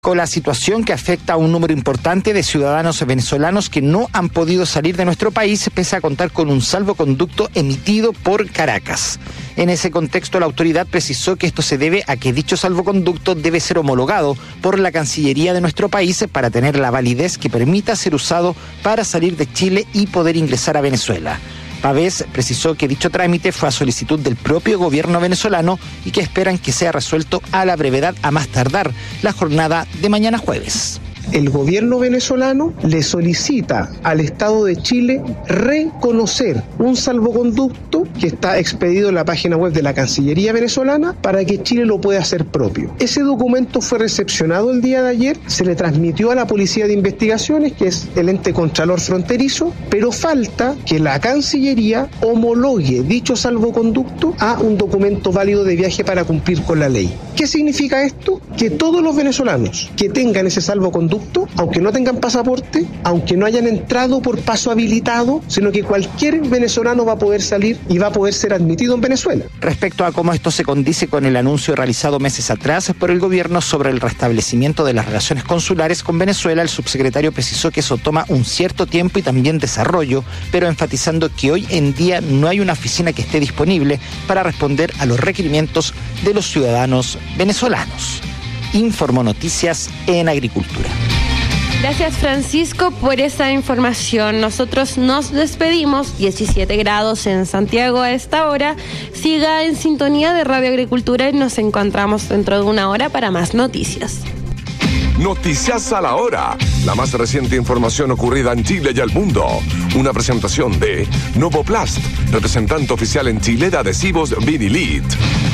con la situación que afecta a un número importante de ciudadanos venezolanos que no han podido salir de nuestro país pese a contar con un salvoconducto emitido por Caracas. En ese contexto, la autoridad precisó que esto se debe a que dicho salvoconducto debe ser homologado por la Cancillería de nuestro país para tener la validez que permita ser usado para salir de Chile y poder ingresar a Venezuela. Pavés precisó que dicho trámite fue a solicitud del propio gobierno venezolano y que esperan que sea resuelto a la brevedad, a más tardar la jornada de mañana jueves. El gobierno venezolano le solicita al Estado de Chile reconocer un salvoconducto que está expedido en la página web de la Cancillería venezolana para que Chile lo pueda hacer propio. Ese documento fue recepcionado el día de ayer, se le transmitió a la Policía de Investigaciones, que es el ente contralor fronterizo, pero falta que la Cancillería homologue dicho salvoconducto a un documento válido de viaje para cumplir con la ley. ¿Qué significa esto? Que todos los venezolanos que tengan ese salvoconducto, aunque no tengan pasaporte, aunque no hayan entrado por paso habilitado, sino que cualquier venezolano va a poder salir y va a poder ser admitido en Venezuela. Respecto a cómo esto se condice con el anuncio realizado meses atrás por el gobierno sobre el restablecimiento de las relaciones consulares con Venezuela, el subsecretario precisó que eso toma un cierto tiempo y también desarrollo, pero enfatizando que hoy en día no hay una oficina que esté disponible para responder a los requerimientos de los ciudadanos venezolanos. Informó Noticias en Agricultura. Gracias, Francisco, por esa información. Nosotros nos despedimos. 17 grados en Santiago a esta hora. Siga en sintonía de Radio Agricultura y nos encontramos dentro de una hora para más noticias. Noticias a la hora. La más reciente información ocurrida en Chile y el mundo. Una presentación de Novoplast, representante oficial en Chile de adhesivos Vinilit.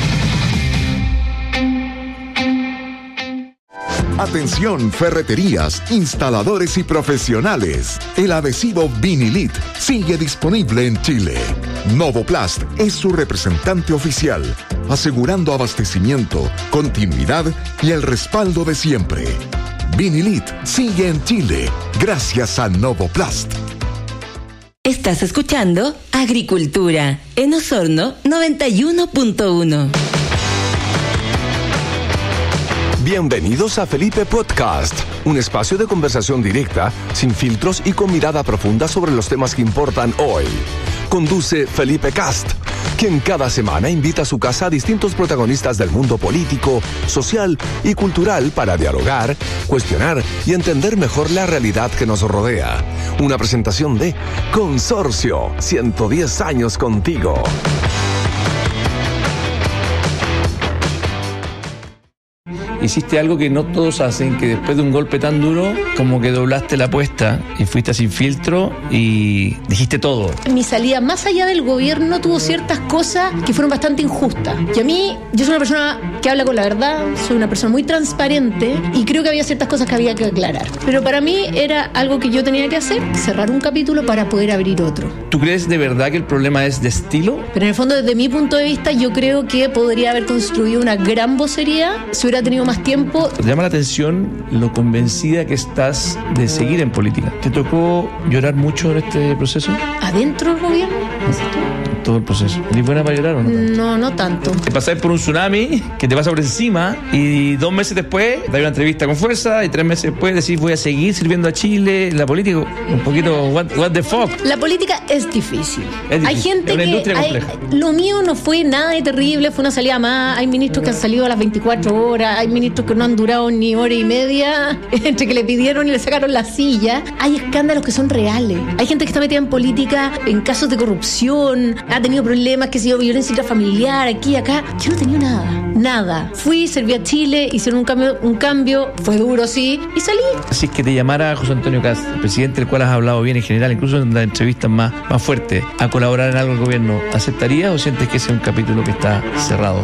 Atención, ferreterías, instaladores y profesionales. El adhesivo Vinilit sigue disponible en Chile. Novoplast es su representante oficial, asegurando abastecimiento, continuidad y el respaldo de siempre. Vinilit sigue en Chile gracias a Novoplast. Estás escuchando Agricultura en Osorno 91.1. Bienvenidos a Felipe Podcast, un espacio de conversación directa, sin filtros y con mirada profunda sobre los temas que importan hoy. Conduce Felipe Cast, quien cada semana invita a su casa a distintos protagonistas del mundo político, social y cultural para dialogar, cuestionar y entender mejor la realidad que nos rodea. Una presentación de Consorcio, 110 años contigo. Hiciste algo que no todos hacen, que después de un golpe tan duro, como que doblaste la apuesta y fuiste sin filtro y dijiste todo. Mi salida más allá del gobierno tuvo ciertas cosas que fueron bastante injustas. Y a mí, yo soy una persona que habla con la verdad, soy una persona muy transparente y creo que había ciertas cosas que había que aclarar. Pero para mí era algo que yo tenía que hacer, cerrar un capítulo para poder abrir otro. ¿Tú crees de verdad que el problema es de estilo? Pero en el fondo, desde mi punto de vista, yo creo que podría haber construido una gran vocería si hubiera tenido más tiempo. Te llama la atención lo convencida que estás de seguir en política. ¿Te tocó llorar mucho en este proceso? ¿Adentro del gobierno? Todo el proceso. ¿Eres buena para llorar o no tanto? No tanto. Te pasáis por un tsunami que te pasa por encima y 2 meses después te da una entrevista con Fuerza y 3 meses después decís voy a seguir sirviendo a Chile. La política, un poquito what the fuck. La política es difícil. Hay gente que... lo mío no fue nada de terrible, fue una salida más. Hay ministros que han salido a las 24 horas, hay ministros que no han durado ni hora y media entre que le pidieron y le sacaron la silla. Hay escándalos que son reales. Hay gente que está metida en política en casos de corrupción, ha tenido problemas, que ha sido violencia intrafamiliar, aquí, acá. Yo no tenía nada. Fui, serví a Chile, hicieron un cambio, fue duro, sí, y salí. Si es que te llamara José Antonio Kast, el presidente del cual has hablado bien en general, incluso en las entrevistas más fuertes, a colaborar en algo del gobierno, ¿aceptarías o sientes que ese es un capítulo que está cerrado?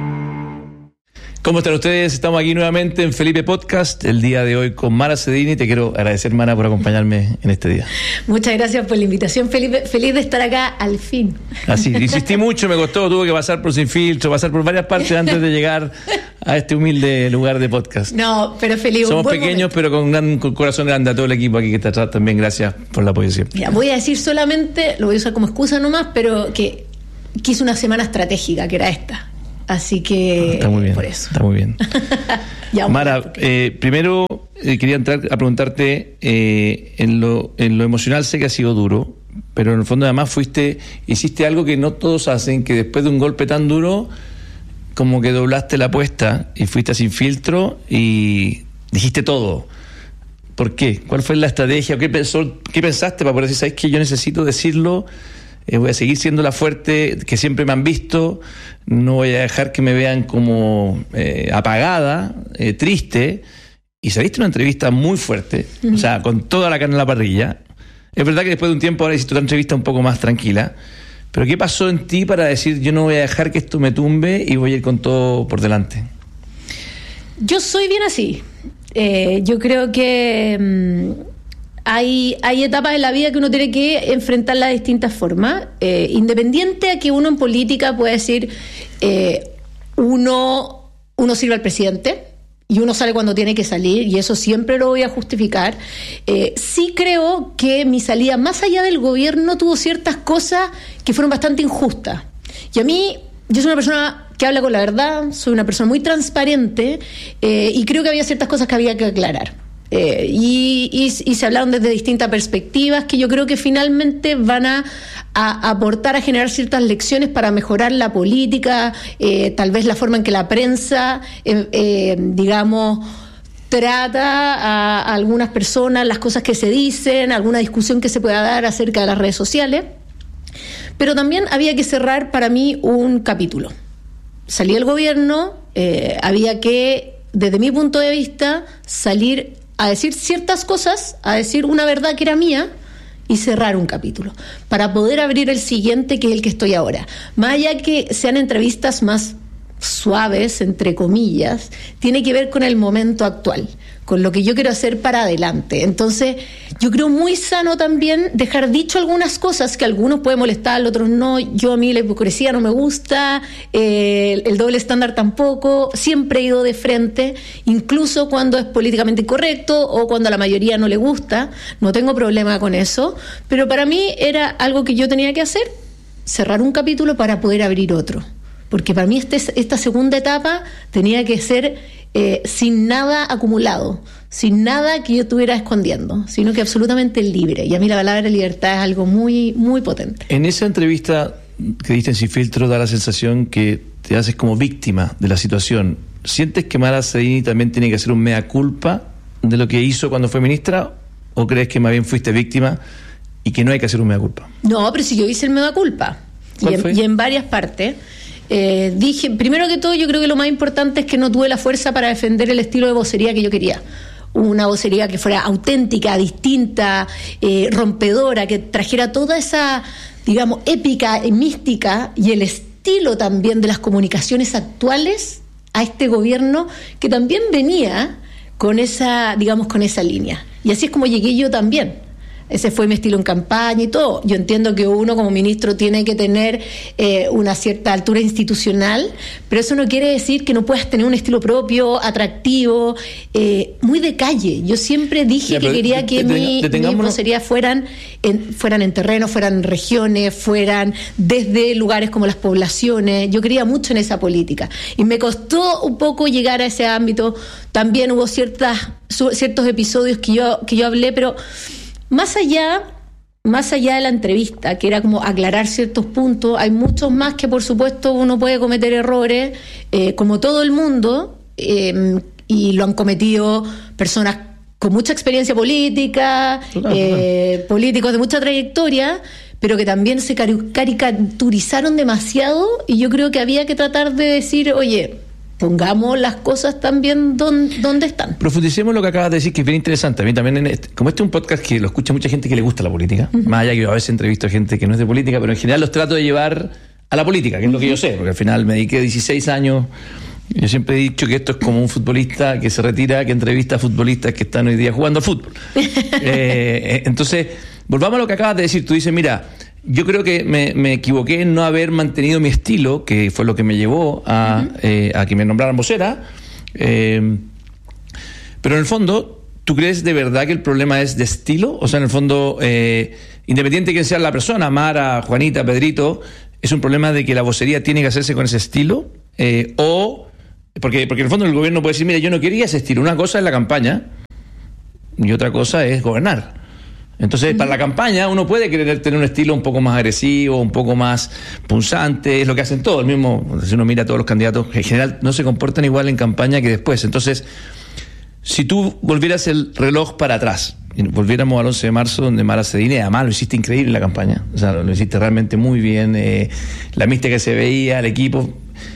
¿Cómo están ustedes? Estamos aquí nuevamente en Felipe Podcast, el día de hoy con Mara Cedini. Te quiero agradecer, Mara, por acompañarme en este día. Muchas gracias por la invitación, Felipe. Feliz de estar acá al fin. Así, insistí mucho, me costó, tuve que pasar por Sin Filtro, pasar por varias partes antes de llegar a este humilde lugar de podcast. No, pero feliz. Somos pequeños, pero con un gran corazón grande a todo el equipo aquí que está atrás también. Gracias por la apoyo siempre. Mira, voy a decir solamente, lo voy a usar como excusa nomás, pero que hice una semana estratégica, que era esta. Así que está muy bien, por eso. Está muy bien. Mara, primero quería entrar a preguntarte, en lo emocional sé que ha sido duro, pero en el fondo además hiciste algo que no todos hacen, que después de un golpe tan duro, como que doblaste la apuesta y fuiste Sin Filtro y dijiste todo. ¿Por qué? ¿Cuál fue la estrategia? ¿Qué pensaste para poder decir, sabes que yo necesito decirlo? Voy a seguir siendo la fuerte que siempre me han visto, no voy a dejar que me vean como apagada, triste. Y saliste una entrevista muy fuerte, o sea, con toda la carne en la parrilla. Es verdad que después de un tiempo ahora hiciste otra entrevista un poco más tranquila, pero ¿qué pasó en ti para decir, yo no voy a dejar que esto me tumbe y voy a ir con todo por delante? Yo soy bien así. Yo creo que hay etapas en la vida que uno tiene que enfrentarlas de distintas formas. Independiente a que uno en política pueda decir, uno sirve al presidente y uno sale cuando tiene que salir, y eso siempre lo voy a justificar. Sí creo que mi salida, más allá del gobierno, tuvo ciertas cosas que fueron bastante injustas. Y a mí, yo soy una persona que habla con la verdad, soy una persona muy transparente, y creo que había ciertas cosas que había que aclarar. Y se hablaron desde distintas perspectivas que yo creo que finalmente van a aportar a generar ciertas lecciones para mejorar la política, tal vez la forma en que la prensa, digamos, trata a algunas personas, las cosas que se dicen, alguna discusión que se pueda dar acerca de las redes sociales. Pero también había que cerrar para mí un capítulo. Salí del gobierno, había que, desde mi punto de vista, salir a decir ciertas cosas, a decir una verdad que era mía y cerrar un capítulo, para poder abrir el siguiente, que es el que estoy ahora. Más allá que sean entrevistas más suaves, entre comillas, tiene que ver con el momento actual, con lo que yo quiero hacer para adelante. Entonces, yo creo muy sano también dejar dicho algunas cosas que a algunos puede molestar, a otros no. A mí la hipocresía no me gusta, el doble estándar tampoco. Siempre he ido de frente, incluso cuando es políticamente incorrecto o cuando a la mayoría no le gusta. No tengo problema con eso, pero para mí era algo que yo tenía que hacer, cerrar un capítulo para poder abrir otro. Porque para mí esta segunda etapa tenía que ser sin nada acumulado, sin nada que yo estuviera escondiendo, sino que absolutamente libre. Y a mí la palabra libertad es algo muy, muy potente. En esa entrevista que diste en Sin Filtro da la sensación que te haces como víctima de la situación. ¿Sientes que Mara Cedini también tiene que hacer un mea culpa de lo que hizo cuando fue ministra? ¿O crees que más bien fuiste víctima y que no hay que hacer un mea culpa? No, pero si yo hice el mea culpa. Y en varias partes. Dije, primero que todo, yo creo que lo más importante es que no tuve la fuerza para defender el estilo de vocería que yo quería. Una vocería que fuera auténtica, distinta, rompedora, que trajera toda esa, digamos, épica y mística y el estilo también de las comunicaciones actuales a este gobierno, que también venía con esa, digamos, con esa línea. Y así es como llegué yo también. Ese fue mi estilo en campaña y todo. Yo entiendo que uno como ministro tiene que tener una cierta altura institucional, pero eso no quiere decir que no puedas tener un estilo propio, atractivo, muy de calle. Yo siempre dije que quería que mi vocería fueran en terreno, fueran en regiones, fueran desde lugares como las poblaciones. Yo creía mucho en esa política y me costó un poco llegar a ese ámbito. También hubo ciertos episodios que yo hablé, pero más allá de la entrevista, que era como aclarar ciertos puntos, hay muchos más que por supuesto uno puede cometer errores, como todo el mundo, y lo han cometido personas con mucha experiencia política, políticos de mucha trayectoria, pero que también se caricaturizaron demasiado, y yo creo que había que tratar de decir, oye, pongamos las cosas también donde están. Profundicemos lo que acabas de decir, que es bien interesante. A mí también, como este es un podcast que lo escucha mucha gente que le gusta la política, más allá que yo a veces entrevisto a gente que no es de política, pero en general los trato de llevar a la política, que es lo que yo sé, porque al final me dediqué 16 años. Yo siempre he dicho que esto es como un futbolista que se retira, que entrevista a futbolistas que están hoy día jugando al fútbol. Entonces, volvamos a lo que acabas de decir. Tú dices, mira, yo creo que me equivoqué en no haber mantenido mi estilo, que fue lo que me llevó a que me nombraran vocera. Pero en el fondo, ¿tú crees de verdad que el problema es de estilo? O sea, en el fondo, independiente de quién sea la persona, Mara, Juanita, Pedrito, ¿es un problema de que la vocería tiene que hacerse con ese estilo? o porque en el fondo el gobierno puede decir, mira, yo no quería ese estilo. Una cosa es la campaña y otra cosa es gobernar. Entonces, para la campaña uno puede querer tener un estilo un poco más agresivo, un poco más punzante, es lo que hacen todos. El mismo, si uno mira a todos los candidatos, en general no se comportan igual en campaña que después. Entonces, si tú volvieras el reloj para atrás, y volviéramos al 11 de marzo, donde Mara Cedini, además lo hiciste increíble en la campaña, o sea, lo hiciste realmente muy bien, la mística que se veía, el equipo,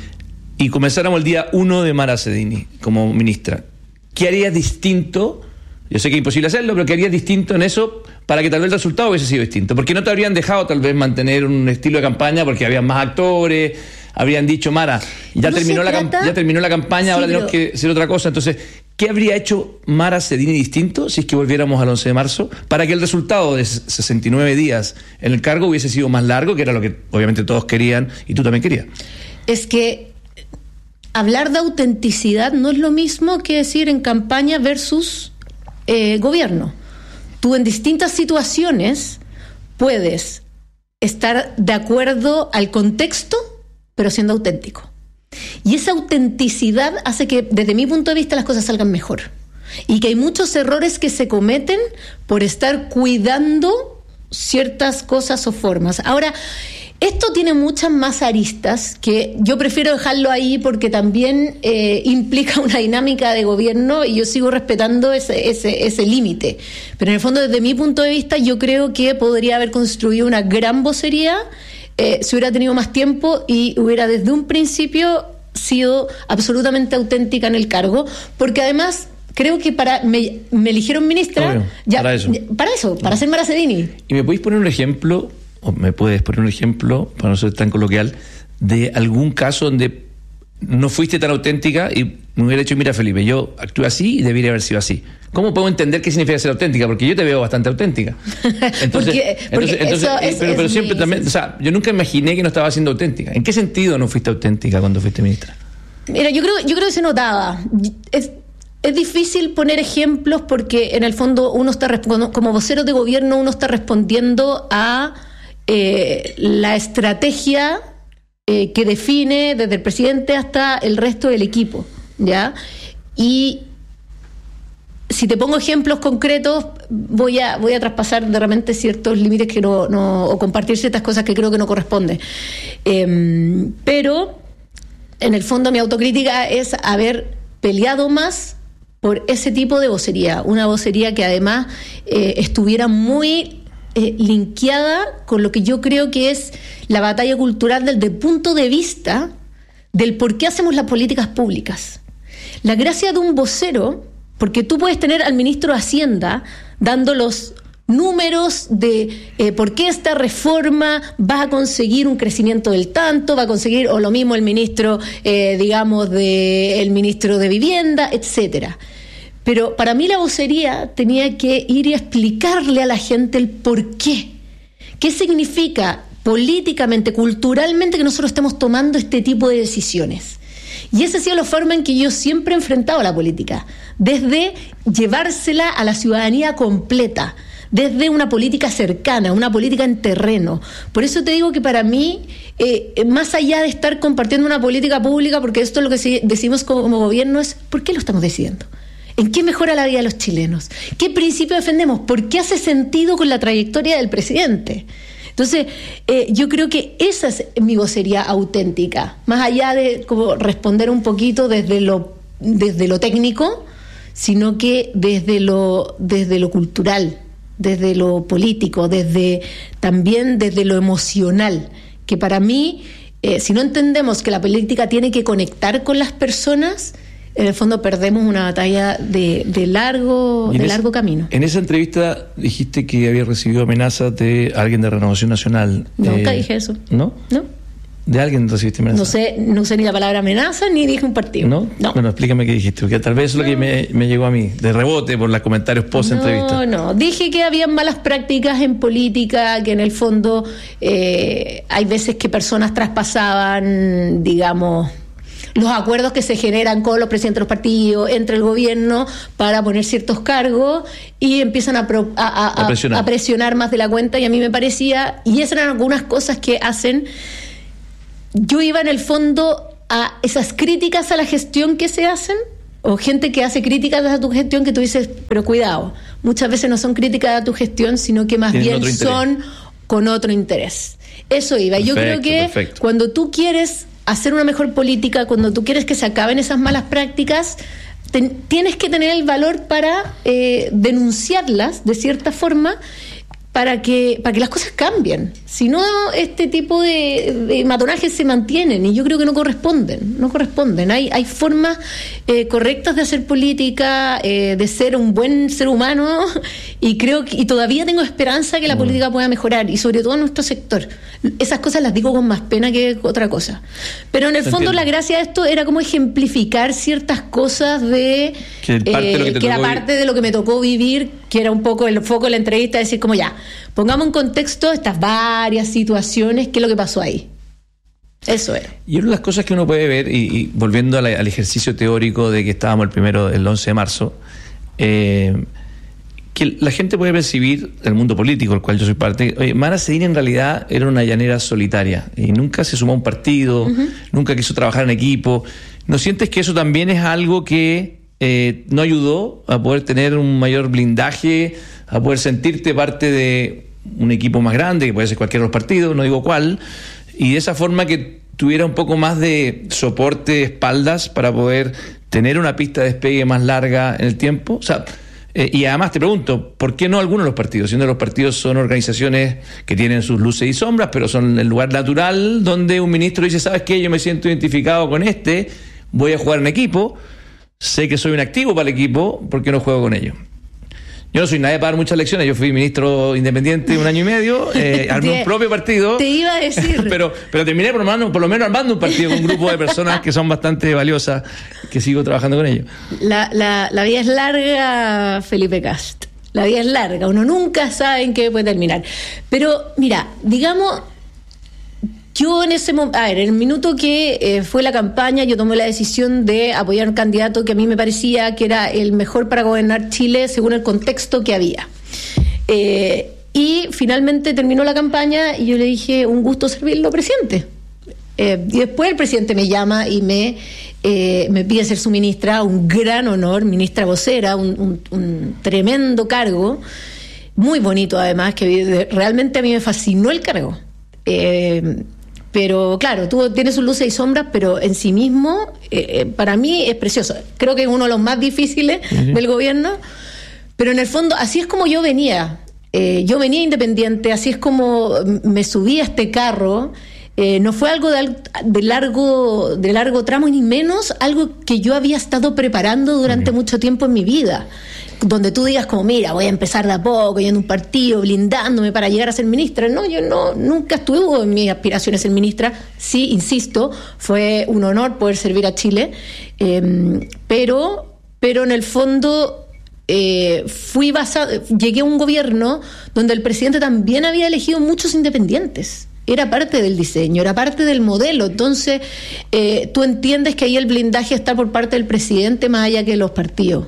y comenzáramos el día 1 de Mara Cedini como ministra, ¿qué harías distinto? Yo sé que es imposible hacerlo, pero ¿qué harías distinto en eso para que tal vez el resultado hubiese sido distinto? Porque no te habrían dejado tal vez mantener un estilo de campaña porque había más actores, habrían dicho, Mara, ya terminó la campaña, sí, ahora tenemos que hacer otra cosa. Entonces, ¿qué habría hecho Mara Cedini distinto si es que volviéramos al 11 de marzo para que el resultado de 69 días en el cargo hubiese sido más largo, que era lo que obviamente todos querían y tú también querías? Es que hablar de autenticidad no es lo mismo que decir en campaña versus gobierno. Tú en distintas situaciones puedes estar de acuerdo al contexto, pero siendo auténtico. Y esa autenticidad hace que, desde mi punto de vista, las cosas salgan mejor. Y que hay muchos errores que se cometen por estar cuidando ciertas cosas o formas. Ahora, esto tiene muchas más aristas que yo prefiero dejarlo ahí porque también implica una dinámica de gobierno y yo sigo respetando ese límite. Pero en el fondo, desde mi punto de vista, yo creo que podría haber construido una gran vocería si hubiera tenido más tiempo y hubiera desde un principio sido absolutamente auténtica en el cargo, porque además creo que me eligieron ministra para ser Mara Cedini. ¿Y me podéis poner un ejemplo, o me puedes poner un ejemplo, para no ser tan coloquial, de algún caso donde no fuiste tan auténtica y me hubiera dicho, mira Felipe, yo actué así y debería haber sido así? ¿Cómo puedo entender qué significa ser auténtica? Porque yo te veo bastante auténtica. Pero siempre también, o sea, yo nunca imaginé que no estaba siendo auténtica. ¿En qué sentido no fuiste auténtica cuando fuiste ministra? Mira, yo creo que se notaba. Es difícil poner ejemplos porque en el fondo uno está, como vocero de gobierno, uno está respondiendo a la estrategia que define desde el presidente hasta el resto del equipo, ¿ya? Y si te pongo ejemplos concretos, voy a traspasar de repente ciertos límites que o compartir ciertas cosas que creo que no corresponden. Pero en el fondo mi autocrítica es haber peleado más por ese tipo de vocería, una vocería que además estuviera muy linkeada con lo que yo creo que es la batalla cultural desde el punto de vista del por qué hacemos las políticas públicas. La gracia de un vocero, porque tú puedes tener al ministro de Hacienda dando los números de por qué esta reforma va a conseguir un crecimiento del tanto, va a conseguir, o lo mismo el ministro, el ministro de Vivienda, etcétera. Pero para mí la vocería tenía que ir y explicarle a la gente el por qué. ¿Qué significa políticamente, culturalmente que nosotros estemos tomando este tipo de decisiones? Y esa ha sido la forma en que yo siempre he enfrentado la política, desde llevársela a la ciudadanía completa, desde una política cercana, una política en terreno. Por eso te digo que para mí, más allá de estar compartiendo una política pública, porque esto es lo que decimos como gobierno, es ¿por qué lo estamos decidiendo? ¿En qué mejora la vida de los chilenos? ¿Qué principio defendemos? ¿Por qué hace sentido con la trayectoria del presidente? Entonces, yo creo que esa es mi vocería auténtica, más allá de como responder un poquito desde lo técnico, sino que desde lo cultural, desde lo político, también desde lo emocional, que para mí, si no entendemos que la política tiene que conectar con las personas, en el fondo perdemos una batalla de largo camino. En esa entrevista dijiste que había recibido amenazas de alguien de Renovación Nacional. Nunca dije eso. ¿No? No. ¿De alguien recibiste amenazas? No sé ni la palabra amenaza ni dije un partido. ¿No? Bueno, explícame qué dijiste, porque tal vez eso es lo que me llegó a mí, de rebote por los comentarios post-entrevista. No. Dije que había malas prácticas en política, que en el fondo hay veces que personas traspasaban, digamos, los acuerdos que se generan con los presidentes de los partidos, entre el gobierno, para poner ciertos cargos y empiezan a presionar más de la cuenta, y a mí me parecía, y esas eran algunas cosas que hacen. Yo iba en el fondo a esas críticas a la gestión que se hacen, o gente que hace críticas a tu gestión que tú dices, pero cuidado, muchas veces no son críticas a tu gestión, sino que más bien son con otro interés. Eso iba. Yo creo que cuando tú quieres hacer una mejor política, cuando tú quieres que se acaben esas malas prácticas, tienes que tener el valor para denunciarlas de cierta forma, para que las cosas cambien. Si no, este tipo de matonajes se mantienen, y yo creo que no corresponden. Hay formas correctas de hacer política, de ser un buen ser humano, y creo que, y todavía tengo esperanza que la política pueda mejorar, y sobre todo en nuestro sector. Esas cosas las digo con más pena que otra cosa. Pero en el fondo la gracia de esto era como ejemplificar ciertas cosas que era parte de lo que me tocó vivir, que era un poco el foco de la entrevista, decir como ya, pongamos en contexto estas varias situaciones, qué es lo que pasó ahí. Eso era. Y una de las cosas que uno puede ver, y volviendo al ejercicio teórico de que estábamos el 11 de marzo, que la gente puede percibir, el mundo político, del cual yo soy parte, oye, Mara Cedini en realidad era una llanera solitaria, y nunca se sumó a un partido, nunca quiso trabajar en equipo. ¿No sientes que eso también es algo que no ayudó a poder tener un mayor blindaje, a poder sentirte parte de un equipo más grande, que puede ser cualquiera de los partidos, no digo cuál, y de esa forma que tuviera un poco más de soporte, espaldas, para poder tener una pista de despegue más larga en el tiempo? O sea, y además te pregunto, ¿por qué no algunos de los partidos? Siendo los partidos son organizaciones que tienen sus luces y sombras, pero son el lugar natural donde un ministro dice, ¿sabes qué? Yo me siento identificado con voy a jugar en equipo, sé que soy un activo para el equipo, ¿por qué no juego con ellos? Yo no soy nadie para dar muchas lecciones. Yo fui ministro independiente 1 año y medio, armé un propio partido. Te iba a decir. pero terminé por lo menos armando un partido con un grupo de personas que son bastante valiosas, que sigo trabajando con ellos. La vida es larga, Felipe Cast. La vida es larga. Uno nunca sabe en qué puede terminar. Pero, mira, digamos, yo en ese momento, en el minuto que fue la campaña, yo tomé la decisión de apoyar a un candidato que a mí me parecía que era el mejor para gobernar Chile según el contexto que había. Y finalmente terminó la campaña y yo le dije, un gusto servirlo, presidente. Y después el presidente me llama y me pide ser su ministra, un gran honor, ministra vocera, un tremendo cargo, muy bonito además, que realmente a mí me fascinó el cargo. Pero claro, tiene sus luces y sombras, pero en sí mismo, para mí es precioso. Creo que es uno de los más difíciles del gobierno, pero en el fondo así es como yo venía. Yo venía independiente, así es como me subí a este carro. No fue algo de largo tramo, ni menos algo que yo había estado preparando durante mucho tiempo en mi vida, donde tú digas como, mira, voy a empezar de a poco, yendo a un partido, blindándome para llegar a ser ministra. No, yo nunca estuve en mis aspiraciones ser ministra. Sí, insisto, fue un honor poder servir a Chile, pero en el fondo llegué a un gobierno donde el presidente también había elegido muchos independientes. Era parte del diseño, era parte del modelo. Entonces, tú entiendes que ahí el blindaje está por parte del presidente más allá que los partidos.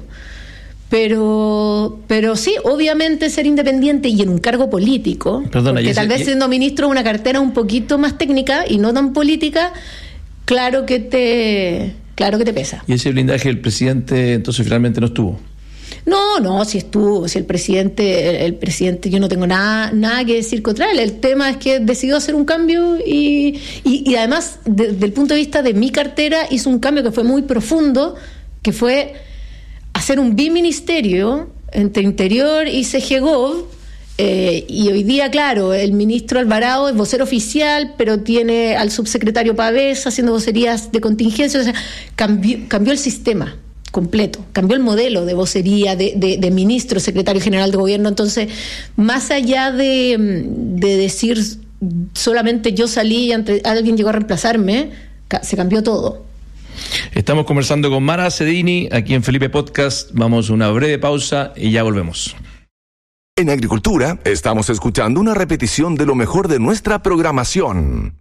Pero sí, obviamente ser independiente y en un cargo político, porque tal vez siendo ministro una cartera un poquito más técnica y no tan política, claro que te pesa. ¿Y ese blindaje del presidente entonces finalmente no estuvo? No, si estuvo, si el presidente, yo no tengo nada que decir contra él. El tema es que decidió hacer un cambio y además, desde el punto de vista de mi cartera, hizo un cambio que fue muy profundo, que fue hacer un biministerio entre Interior y CGGov, y hoy día, claro, el ministro Alvarado es vocero oficial, pero tiene al subsecretario Pavés haciendo vocerías de contingencia. O sea, cambió el sistema completo, cambió el modelo de vocería de ministro, secretario general de gobierno. Entonces, más allá de decir solamente yo salí y alguien llegó a reemplazarme, se cambió todo. Estamos conversando con Mara Cedini aquí en Felipe Podcast. Vamos a una breve pausa y ya volvemos. En Agricultura estamos escuchando una repetición de lo mejor de nuestra programación.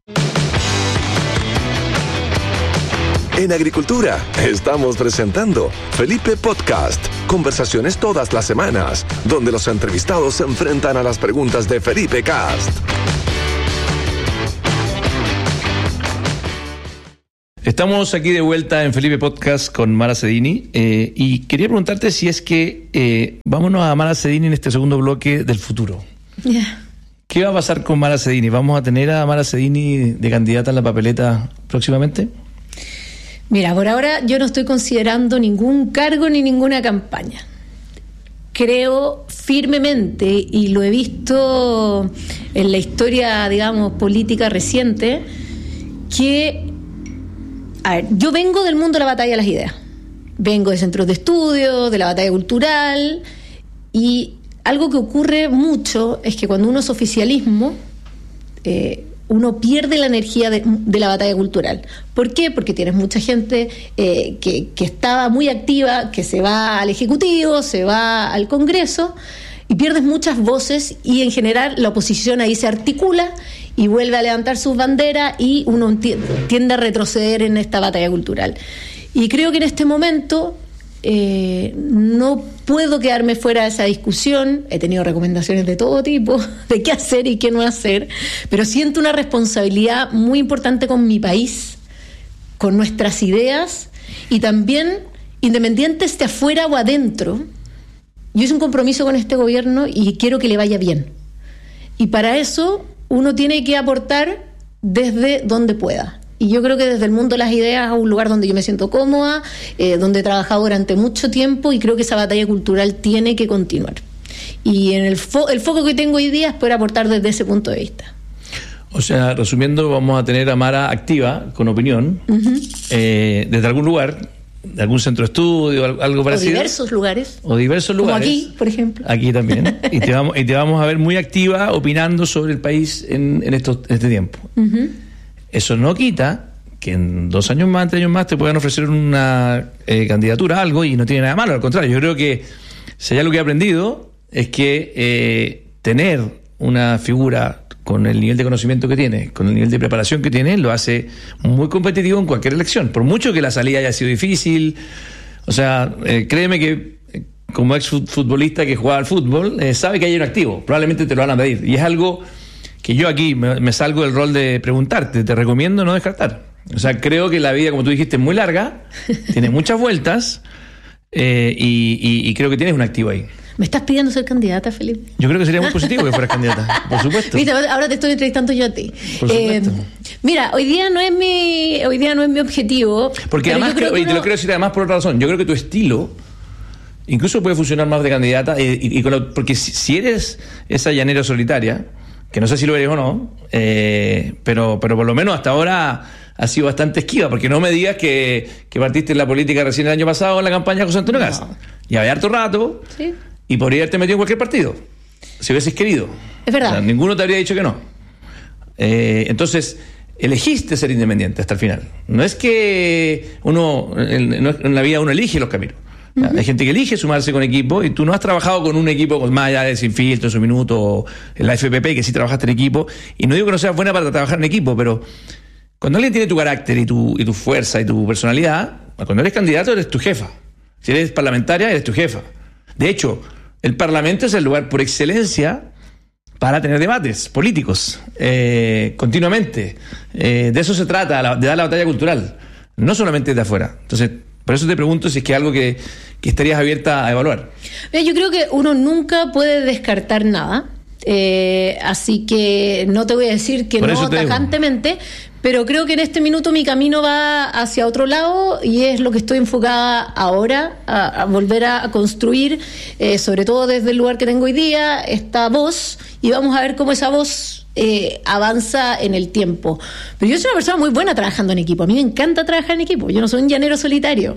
En Agricultura estamos presentando Felipe Podcast. Conversaciones todas las semanas, donde los entrevistados se enfrentan a las preguntas de Felipe Cast. Estamos aquí de vuelta en Felipe Podcast con Mara Cedini y quería preguntarte si es que vámonos a Mara Cedini en este segundo bloque del futuro. Yeah. ¿Qué va a pasar con Mara Cedini? ¿Vamos a tener a Mara Cedini de candidata en la papeleta próximamente? Mira, por ahora yo no estoy considerando ningún cargo ni ninguna campaña. Creo firmemente, y lo he visto en la historia, digamos, política reciente, que, a ver, yo vengo del mundo de la batalla de las ideas. Vengo de centros de estudio, de la batalla cultural, y algo que ocurre mucho es que cuando uno es oficialismo, uno pierde la energía de la batalla cultural. ¿Por qué? Porque tienes mucha gente que estaba muy activa, que se va al Ejecutivo, se va al Congreso, y pierdes muchas voces, y en general la oposición ahí se articula y vuelve a levantar sus banderas, y uno tiende a retroceder en esta batalla cultural. Y creo que en este momento no puedo quedarme fuera de esa discusión. He tenido recomendaciones de todo tipo de qué hacer y qué no hacer, pero siento una responsabilidad muy importante con mi país, con nuestras ideas, y también, independientes de afuera o adentro, yo hice un compromiso con este gobierno y quiero que le vaya bien, y para eso uno tiene que aportar desde donde pueda. Y yo creo que desde el mundo de las ideas a un lugar donde yo me siento cómoda, donde he trabajado durante mucho tiempo, y creo que esa batalla cultural tiene que continuar. Y en el foco que tengo hoy día es poder aportar desde ese punto de vista. O sea, resumiendo, vamos a tener a Mara activa, con opinión, desde algún lugar, de algún centro de estudio, algo parecido. O diversos lugares. Como aquí, por ejemplo. Aquí también. y te vamos a ver muy activa, opinando sobre el país en este tiempo. Eso no quita que en 2 años más, 3 años más, te puedan ofrecer una candidatura a algo, y no tiene nada malo. Al contrario, yo creo que si hay algo que he aprendido es que tener una figura con el nivel de conocimiento que tiene, con el nivel de preparación que tiene, lo hace muy competitivo en cualquier elección, por mucho que la salida haya sido difícil. O sea, créeme que como ex futbolista que jugaba al fútbol, sabe que hay un activo, probablemente te lo van a pedir, y es algo que yo aquí me salgo del rol de preguntarte. Te recomiendo no descartar. O sea, creo que la vida, como tú dijiste, es muy larga, tiene muchas vueltas, y creo que tienes un activo ahí. ¿Me estás pidiendo ser candidata, Felipe? Yo creo que sería muy positivo que fueras candidata, por supuesto. ¿Viste? Ahora te estoy entrevistando yo a ti. Por supuesto. Mira, hoy día no es mi objetivo. Porque además, te lo quiero decir además por otra razón. Yo creo que tu estilo incluso puede funcionar más de candidata, porque si eres esa llanera solitaria, que no sé si lo eres o no, pero por lo menos hasta ahora ha sido bastante esquiva, porque no me digas que partiste en la política recién el año pasado en la campaña de José Antonio Cast. Y había harto rato, sí, y podría haberte metido en cualquier partido, si hubieses querido. Es verdad. O sea, ninguno te habría dicho que no. Entonces, elegiste ser independiente hasta el final. No es que en la vida uno elige los caminos. Hay gente que elige sumarse con equipo, y tú no has trabajado con un equipo con más allá de Sin Filtro, en su minuto, en la FPP, que sí trabajaste en equipo, y no digo que no seas buena para trabajar en equipo, pero cuando alguien tiene tu carácter y tu fuerza y tu personalidad, cuando eres candidato eres tu jefa. Si eres parlamentaria, eres tu jefa. De hecho, el Parlamento es el lugar por excelencia para tener debates políticos continuamente. De eso se trata, de dar la batalla cultural, no solamente de afuera. Entonces, por eso te pregunto si es que algo que estarías abierta a evaluar. Yo creo que uno nunca puede descartar nada, así que no te voy a decir que no tajantemente, pero creo que en este minuto mi camino va hacia otro lado, y es lo que estoy enfocada ahora, a volver a construir, sobre todo desde el lugar que tengo hoy día, esta voz, y vamos a ver cómo esa voz avanza en el tiempo. Pero yo soy una persona muy buena trabajando en equipo. A mí me encanta trabajar en equipo. Yo no soy un llanero solitario.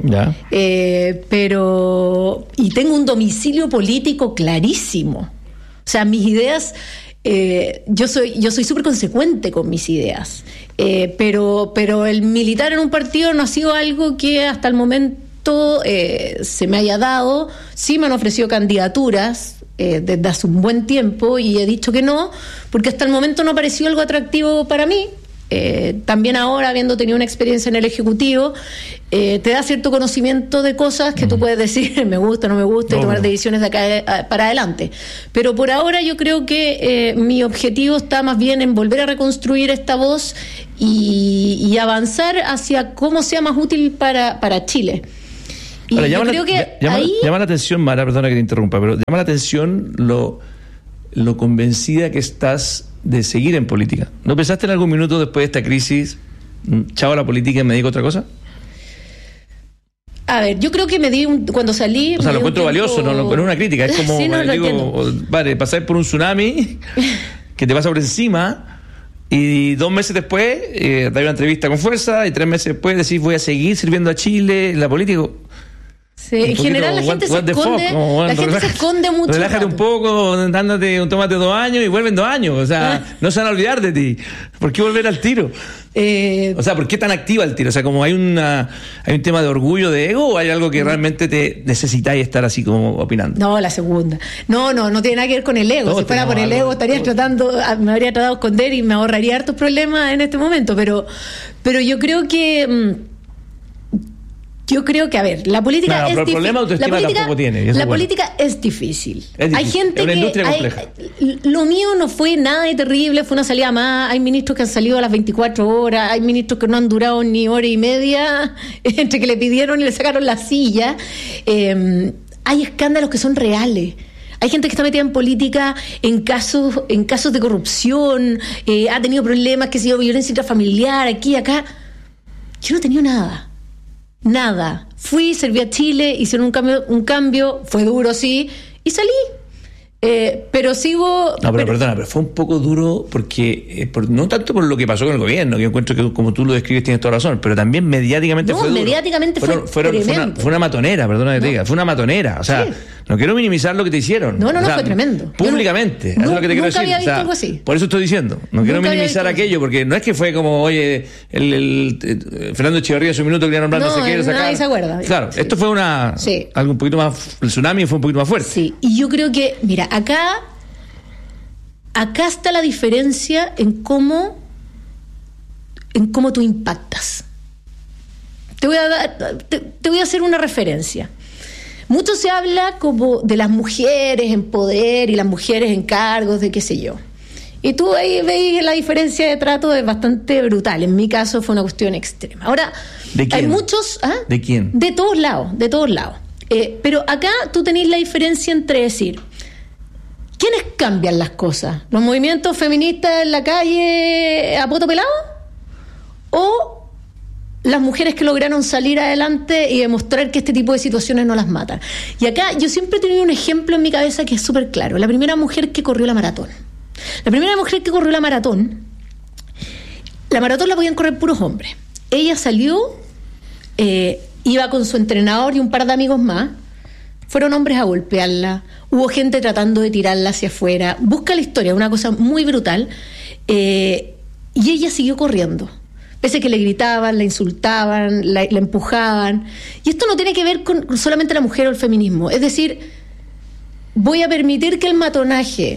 Pero tengo un domicilio político clarísimo. O sea, mis ideas, yo soy súper consecuente con mis ideas. Pero el militar en un partido no ha sido algo que hasta el momento se me haya dado. Sí me han ofrecido candidaturas desde hace un buen tiempo, y he dicho que no, porque hasta el momento no pareció algo atractivo para mí. también ahora, habiendo tenido una experiencia en el Ejecutivo, te da cierto conocimiento de cosas que tú puedes decir me gusta, no me gusta, y tomar decisiones de acá para adelante. Pero por ahora yo creo que mi objetivo está más bien en volver a reconstruir esta voz y avanzar hacia cómo sea más útil para Chile. Y ahora, yo creo que llama la atención, Mara, perdona que te interrumpa, pero llama la atención lo convencida que estás de seguir en política. ¿No pensaste en algún minuto después de esta crisis, chao a la política y me dedico a otra cosa? A ver, yo creo que cuando salí... O sea, lo encuentro valioso, no es una crítica, es como, sí, no, vale, pasar por un tsunami que te pasa por encima y 2 meses después dar una entrevista con fuerza y 3 meses después decís voy a seguir sirviendo a Chile en la política. Sí, en general la gente se esconde mucho. Relájate un poco, dándote un tomate 2 años y vuelven 2 años. O sea, no se van a olvidar de ti. ¿Por qué volver al tiro? O sea, ¿por qué tan activa el tiro? O sea, como hay un tema de orgullo, de ego, o hay algo que realmente te necesitáis estar así como opinando. No, la segunda. No tiene nada que ver con el ego. Si fuera por el ego me habría tratado de esconder y me ahorraría hartos problemas en este momento. Pero yo creo que a ver, la política es difícil. La política es difícil. Hay gente es una industria compleja. Lo mío no fue nada de terrible, fue una salida más. Hay ministros que han salido a las 24 horas, hay ministros que no han durado ni hora y media entre que le pidieron y le sacaron la silla. Hay escándalos que son reales. Hay gente que está metida en política en casos de corrupción, ha tenido problemas, que ha sido violencia intrafamiliar, aquí y acá. Yo no he tenido nada. Fui, serví a Chile, hicieron un cambio, fue duro, sí, y salí. Pero sigo... No, pero fue un poco duro porque, no tanto por lo que pasó con el gobierno, que yo encuentro que como tú lo describes tienes toda razón, pero también mediáticamente fue duro. Mediáticamente fue No, fue tremendo. Públicamente, eso es lo que te quiero decir. Había visto algo así. Por eso estoy diciendo, no quiero minimizar aquello, porque no es que fue como, oye, Fernando Echeverría hace un minuto que le nombrando se quiere sacar. Nadie se acuerda. Claro, esto fue algo un poquito más, el tsunami fue un poquito más fuerte. Sí, y yo creo que, mira, acá está la diferencia en cómo tú impactas. Te voy a hacer una referencia. Mucho se habla como de las mujeres en poder y las mujeres en cargos de qué sé yo. Y tú ahí veis la diferencia de trato es bastante brutal. En mi caso fue una cuestión extrema. Ahora, ¿de quién? Hay muchos... ¿De quién? De todos lados. Pero acá tú tenés la diferencia entre decir... ¿Quiénes cambian las cosas? ¿Los movimientos feministas en la calle a poto pelado? ¿O las mujeres que lograron salir adelante y demostrar que este tipo de situaciones no las matan? Y acá yo siempre he tenido un ejemplo en mi cabeza que es súper claro. La primera mujer que corrió la maratón. La maratón la podían correr puros hombres. Ella salió, iba con su entrenador y un par de amigos más. Fueron hombres a golpearla, hubo gente tratando de tirarla hacia afuera. Busca la historia, una cosa muy brutal. Y ella siguió corriendo, pese a que le gritaban, la insultaban, la empujaban. Y esto no tiene que ver con solamente la mujer o el feminismo. Es decir, voy a permitir que el matonaje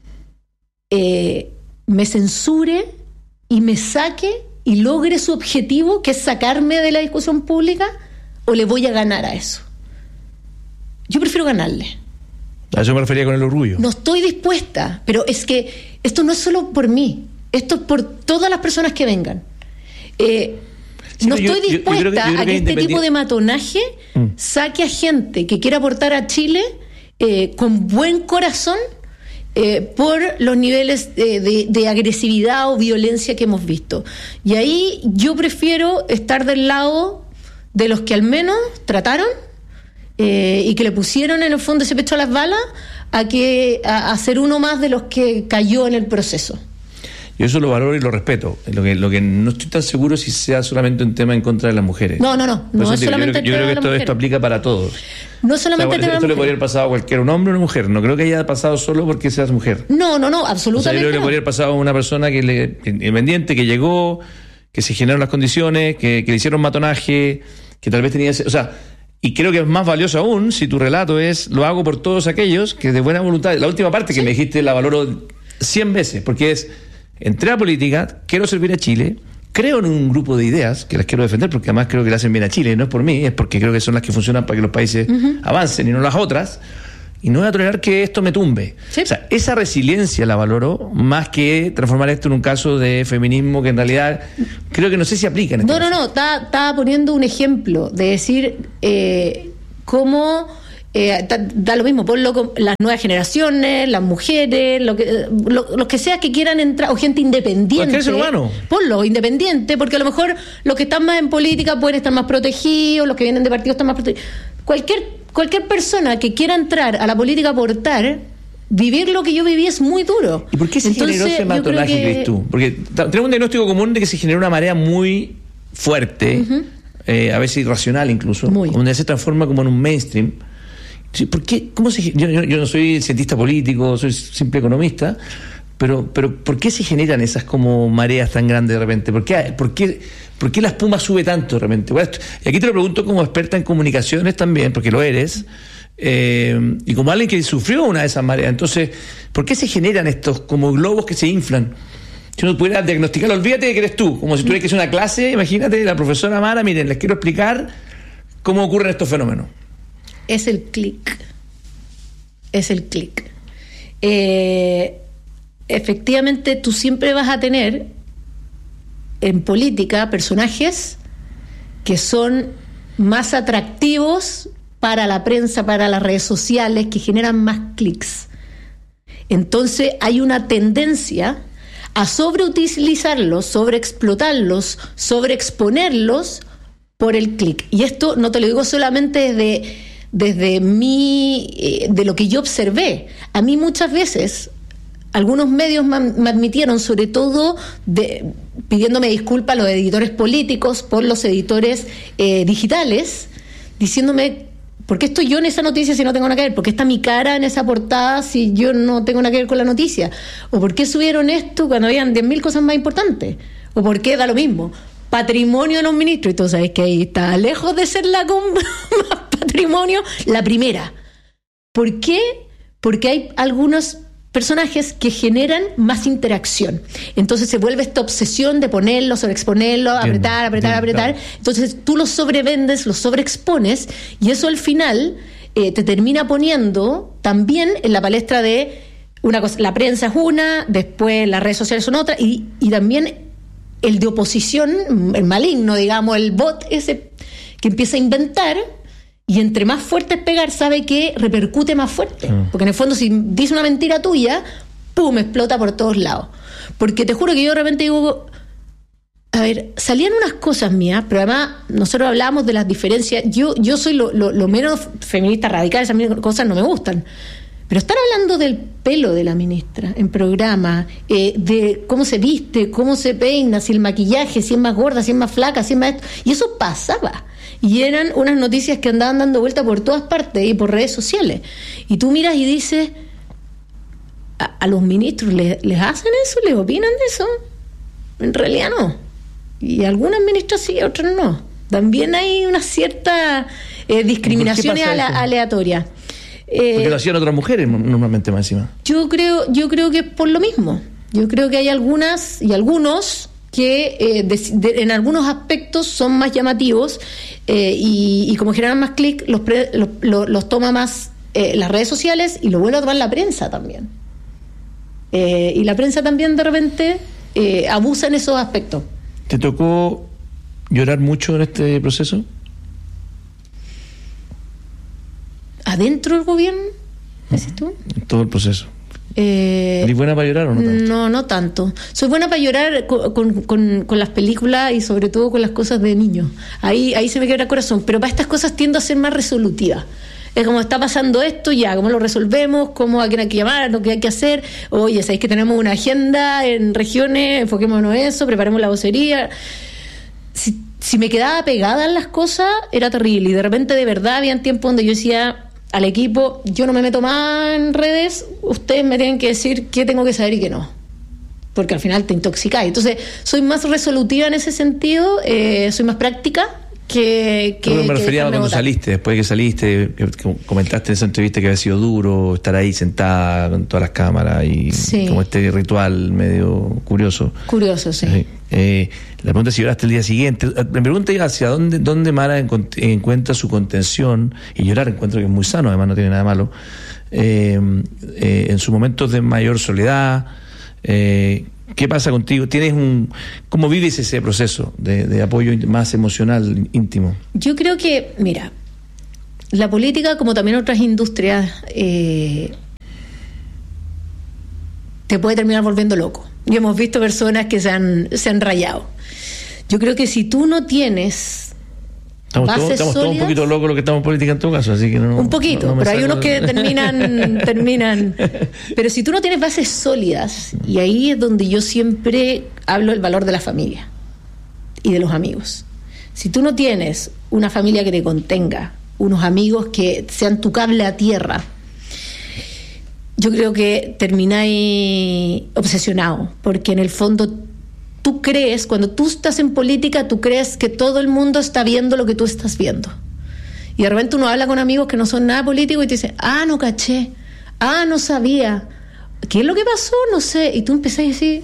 me censure y me saque y logre su objetivo, que es sacarme de la discusión pública, o le voy a ganar a eso. Yo prefiero ganarle. A eso me refería con el orgullo. No estoy dispuesta, pero es que esto no es solo por mí, esto es por todas las personas que vengan. No estoy dispuesta a que este tipo de matonaje saque a gente que quiera aportar a Chile con buen corazón por los niveles de agresividad o violencia que hemos visto. Y ahí yo prefiero estar del lado de los que al menos trataron y que le pusieron en el fondo ese pecho a las balas, a ser uno más de los que cayó en el proceso. Yo eso lo valoro y lo respeto. Lo que no estoy tan seguro si sea solamente un tema en contra de las mujeres. No es solamente yo creo que esto aplica para todos. No solamente esto le podría haber pasado a cualquier un hombre o una mujer. No creo que haya pasado solo porque seas mujer. No, absolutamente. O sea, yo creo que le podría haber pasado a una persona independiente, que llegó, que se generaron las condiciones, que le hicieron matonaje, que tal vez tenía... O sea, y creo que es más valioso aún si tu relato es: lo hago por todos aquellos que de buena voluntad. La última parte que me dijiste la valoro 100 veces, porque es: entré a política, quiero servir a Chile, creo en un grupo de ideas que las quiero defender porque además creo que le hacen bien a Chile, no es por mí, es porque creo que son las que funcionan para que los países avancen y no las otras, y no voy a tolerar que esto me tumbe. Sí. O sea, esa resiliencia la valoro más que transformar esto en un caso de feminismo que en realidad creo que no sé si aplica en este caso. No, estaba poniendo un ejemplo de decir cómo da lo mismo, ponlo con las nuevas generaciones, las mujeres, lo que sea que quieran entrar, o gente independiente. Cualquier ser humano. Ponlo independiente, porque a lo mejor los que están más en política pueden estar más protegidos, los que vienen de partidos están más protegidos. Cualquier persona que quiera entrar a la política a aportar, vivir lo que yo viví es muy duro. ¿Y por qué se generó ese matonaje, crees tú? Porque tenemos un diagnóstico común de que se generó una marea muy fuerte, a veces irracional incluso, donde se transforma como en un mainstream. ¿Por qué? Yo no soy cientista político, soy simple economista, pero ¿por qué se generan esas como mareas tan grandes de repente? ¿Por qué la espuma sube tanto de repente? Bueno, y aquí te lo pregunto como experta en comunicaciones también, porque lo eres, y como alguien que sufrió una de esas mareas. Entonces, ¿por qué se generan estos como globos que se inflan? Si uno pudiera diagnosticarlo, olvídate de que eres tú, como si tuvieras que hacer una clase, imagínate, la profesora Mara, miren, les quiero explicar cómo ocurren estos fenómenos. Es el clic. Efectivamente, tú siempre vas a tener en política personajes que son más atractivos para la prensa, para las redes sociales, que generan más clics. Entonces hay una tendencia a sobreutilizarlos, sobreexplotarlos, sobreexponerlos por el clic. Y esto no te lo digo solamente desde de lo que yo observé. A mí muchas veces algunos medios me admitieron, sobre todo pidiéndome disculpas a los editores políticos por los editores digitales, diciéndome: ¿por qué estoy yo en esa noticia si no tengo nada que ver? ¿Por qué está mi cara en esa portada si yo no tengo nada que ver con la noticia? ¿O por qué subieron esto cuando habían 10.000 cosas más importantes? ¿O por qué da lo mismo? Patrimonio de los ministros, y tú sabes que ahí está lejos de ser la más patrimonio, la primera. ¿Por qué? Porque hay algunos personajes que generan más interacción. Entonces se vuelve esta obsesión de ponerlo, sobreexponerlo, apretar. Claro. Entonces tú los sobrevendes, los sobreexpones, y eso al final te termina poniendo también en la palestra de una cosa. La prensa es una, después las redes sociales son otra, y también el de oposición, el maligno, digamos, el bot ese que empieza a inventar. Y entre más fuerte es pegar, sabe que repercute más fuerte. Porque en el fondo, si dice una mentira tuya, ¡pum!, explota por todos lados. Porque te juro que yo de repente digo, a ver, salían unas cosas mías, pero además nosotros hablábamos de las diferencias. Yo soy lo menos feminista radical, esas cosas no me gustan. Pero estar hablando del pelo de la ministra en programa, de cómo se viste, cómo se peina, si el maquillaje, si es más gorda, si es más flaca, si es más esto, y eso pasaba. Y eran unas noticias que andaban dando vuelta por todas partes y por redes sociales. Y tú miras y dices, ¿a los ministros les hacen eso? ¿Les opinan de eso? En realidad no. Y algunas ministras sí, otras no. También hay una cierta discriminación aleatoria. Porque lo hacían otras mujeres normalmente más encima. Yo creo que es por lo mismo. Yo creo que hay algunas y algunos que en algunos aspectos son más llamativos y como generan más clic, los toma más las redes sociales y lo vuelve a tomar la prensa también. Y la prensa también de repente abusa en esos aspectos. ¿Te tocó llorar mucho en este proceso? ¿Adentro del gobierno? ¿Decís tú? En todo el proceso. ¿Eres buena para llorar o no tanto? No tanto. Soy buena para llorar con las películas y sobre todo con las cosas de niños. Ahí se me quiebra el corazón. Pero para estas cosas tiendo a ser más resolutiva. Es como, está pasando esto, ya, ¿cómo lo resolvemos? ¿Cómo a quién hay que llamar? ¿Lo que hay que hacer? Oye, ¿sabéis que tenemos una agenda en regiones? Enfoquémonos en eso, preparemos la vocería. Si me quedaba pegada en las cosas, era terrible. Y de repente, de verdad, había tiempos donde yo decía al equipo, yo no me meto más en redes, ustedes me tienen que decir qué tengo que saber y qué no, porque al final te intoxicáis. Entonces soy más resolutiva en ese sentido, soy más práctica me refería a cuando saliste, después de que saliste, que comentaste en esa entrevista que había sido duro estar ahí sentada con todas las cámaras y como este ritual medio curioso. Curioso, sí. La pregunta es si lloraste el día siguiente. Me pregunta hacia dónde Mara encuentra su contención, y llorar encuentro que es muy sano, además no tiene nada malo, en sus momentos de mayor soledad. ¿Qué pasa contigo? ¿Cómo vives ese proceso de apoyo más emocional, íntimo? Yo creo que, mira, la política, como también otras industrias, te puede terminar volviendo loco. Y hemos visto personas que se han rayado. Yo creo que si tú no tienes Estamos todos un poquito locos los que estamos en política en todo caso, así que no. Un poquito, pero hay unos que terminan. Pero si tú no tienes bases sólidas, y ahí es donde yo siempre hablo del valor de la familia y de los amigos. Si tú no tienes una familia que te contenga, unos amigos que sean tu cable a tierra, yo creo que termináis obsesionado, porque en el fondo tú crees, cuando tú estás en política, tú crees que todo el mundo está viendo lo que tú estás viendo. Y de repente uno habla con amigos que no son nada políticos y te dicen, no caché, no sabía, ¿qué es lo que pasó? No sé. Y tú empezás a decir,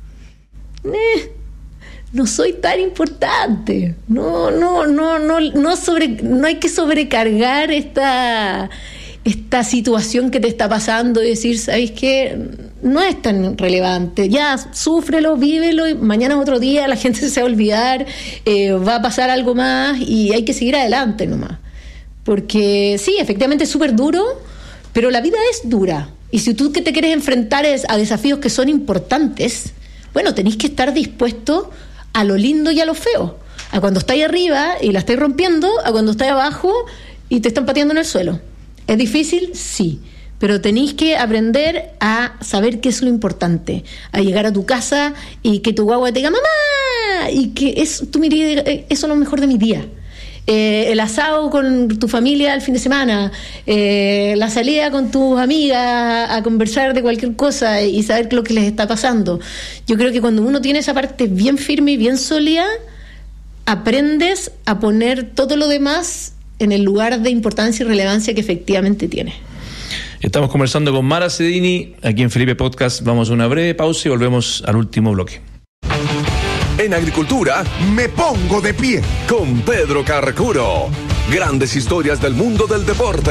no soy tan importante. No hay que sobrecargar esta situación que te está pasando y decir, ¿sabes qué? No es tan relevante, ya, súfrelo, vívelo, y mañana es otro día, la gente se va a olvidar, va a pasar algo más y hay que seguir adelante nomás. Porque sí, efectivamente es súper duro, pero la vida es dura. Y si tú que te quieres enfrentar a desafíos que son importantes, bueno, tenés que estar dispuesto a lo lindo y a lo feo. A cuando estáis arriba y la estáis rompiendo, a cuando estáis abajo y te están pateando en el suelo. ¿Es difícil? Sí. Pero tenéis que aprender a saber qué es lo importante, a llegar a tu casa y que tu guagua te diga ¡mamá! Y que tú me digas, eso es lo mejor de mi día. El asado con tu familia el fin de semana, la salida con tus amigas a conversar de cualquier cosa y saber lo que les está pasando. Yo creo que cuando uno tiene esa parte bien firme y bien sólida, aprendes a poner todo lo demás en el lugar de importancia y relevancia que efectivamente tiene. Estamos conversando con Mara Cedini aquí en Felipe Podcast. Vamos a una breve pausa y volvemos al último bloque. En Agricultura, Me pongo de pie. con Pedro Carcuro. Grandes historias del mundo del deporte.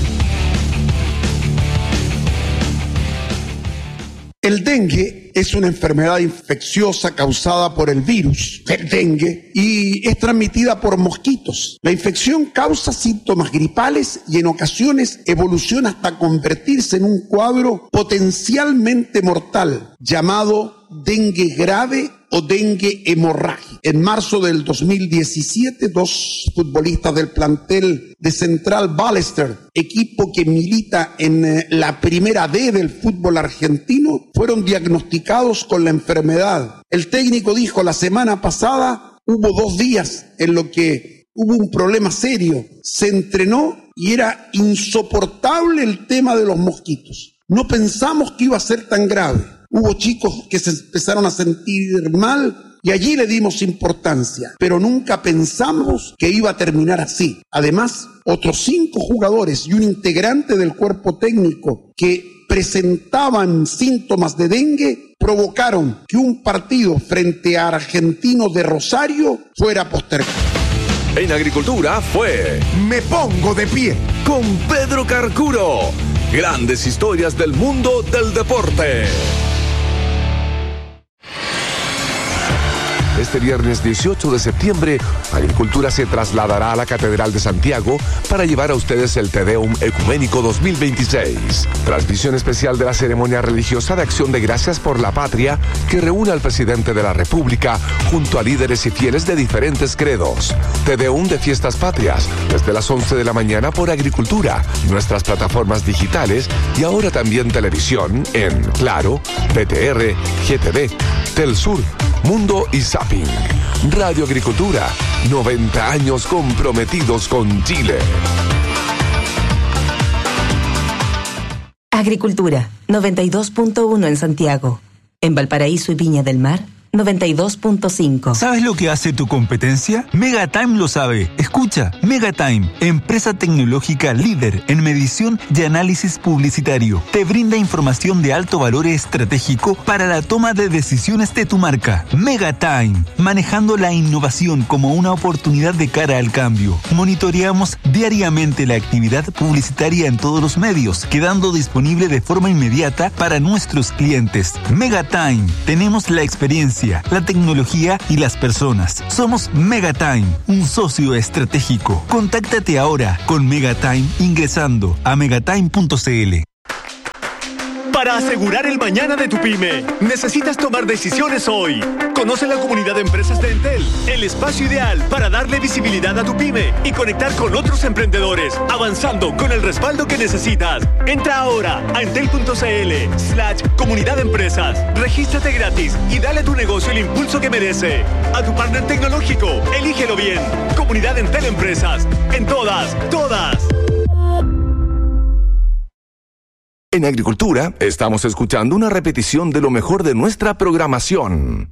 El dengue es una enfermedad infecciosa causada por el virus del dengue y es transmitida por mosquitos. La infección causa síntomas gripales y en ocasiones evoluciona hasta convertirse en un cuadro potencialmente mortal llamado dengue grave o dengue hemorrágico. En marzo del 2017, 2 futbolistas del plantel de Central Ballester, equipo que milita en la primera D del fútbol argentino, fueron diagnosticados con la enfermedad. El técnico dijo la semana pasada, hubo 2 días en los que hubo un problema serio. Se entrenó y era insoportable el tema de los mosquitos. No pensamos que iba a ser tan grave. Hubo chicos que se empezaron a sentir mal y allí le dimos importancia, pero nunca pensamos que iba a terminar así. Además, otros 5 jugadores y un integrante del cuerpo técnico que presentaban síntomas de dengue provocaron que un partido frente a Argentinos de Rosario fuera postergado. En Agricultura fue Me pongo de pie. con Pedro Carcuro. Grandes historias del mundo del deporte. Este viernes 18 de septiembre, Agricultura se trasladará a la Catedral de Santiago para llevar a ustedes el Te Deum Ecuménico 2026. Transmisión especial de la ceremonia religiosa de Acción de Gracias por la Patria que reúne al presidente de la República junto a líderes y fieles de diferentes credos. Te Deum de Fiestas Patrias, desde las 11 de la mañana por Agricultura, nuestras plataformas digitales y ahora también televisión en Claro, PTR, GTV, Telsur, Mundo y Zapping. Radio Agricultura, 90 años comprometidos con Chile. Agricultura, 92.1 en Santiago. En Valparaíso y Viña del Mar, 92.5. ¿Sabes lo que hace tu competencia? Megatime lo sabe. Escucha, Megatime, empresa tecnológica líder en medición y análisis publicitario. Te brinda información de alto valor estratégico para la toma de decisiones de tu marca. Megatime, manejando la innovación como una oportunidad de cara al cambio. Monitoreamos diariamente la actividad publicitaria en todos los medios, quedando disponible de forma inmediata para nuestros clientes. Megatime, tenemos la experiencia, la tecnología y las personas. Somos Megatime, un socio estratégico. Contáctate ahora con Megatime ingresando a megatime.cl. Para asegurar el mañana de tu pyme, necesitas tomar decisiones hoy. Conoce la comunidad de empresas de Entel, el espacio ideal para darle visibilidad a tu pyme y conectar con otros emprendedores, avanzando con el respaldo que necesitas. Entra ahora a entel.cl/comunidad de empresas. Regístrate gratis y dale a tu negocio el impulso que merece. A tu partner tecnológico, elígelo bien. Comunidad Entel Empresas. En todas. En Agricultura, estamos escuchando una repetición de lo mejor de nuestra programación.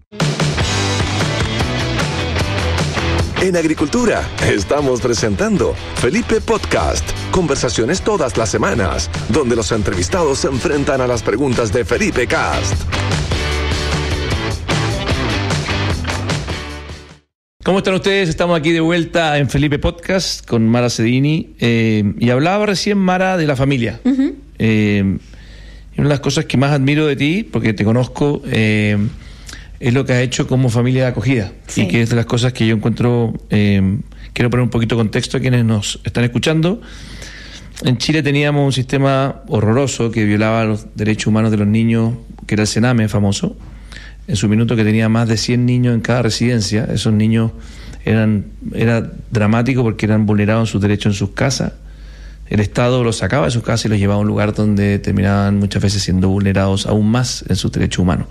En Agricultura, estamos presentando Felipe Podcast. Conversaciones todas las semanas, donde los entrevistados se enfrentan a las preguntas de Felipe Cast. ¿Cómo están ustedes? Estamos aquí de vuelta en Felipe Podcast con Mara Cedini. Y hablaba recién, Mara, de la familia. Uh-huh. Una de las cosas que más admiro de ti, porque te conozco, es lo que has hecho como familia de acogida. Sí. Y que es de las cosas que yo encuentro, quiero poner un poquito de contexto a quienes nos están escuchando. En Chile teníamos un sistema horroroso que violaba los derechos humanos de los niños, que era el Sename famoso, en su minuto, que tenía más de 100 niños en cada residencia. Esos niños era dramático porque eran vulnerados en sus derechos en sus casas. El Estado los sacaba de sus casas y los llevaba a un lugar donde terminaban muchas veces siendo vulnerados aún más en sus derechos humanos.